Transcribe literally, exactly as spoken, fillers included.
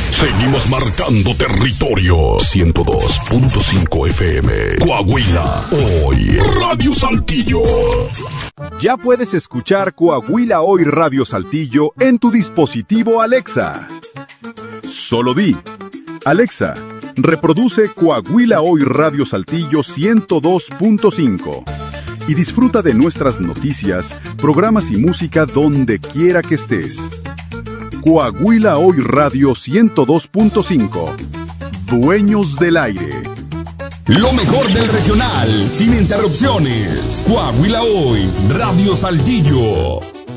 Seguimos marcando territorio. ciento dos punto cinco F M. Coahuila, hoy. Radio Saltillo. Ya puedes escuchar Coahuila Hoy Radio Saltillo en tu dispositivo Alexa. Solo di: Alexa, reproduce Coahuila Hoy Radio Saltillo ciento dos punto cinco y disfruta de nuestras noticias, programas y música donde quiera que estés. Coahuila Hoy Radio ciento dos punto cinco. Dueños del aire. Lo mejor del regional, sin interrupciones. Coahuila Hoy, Radio Saltillo.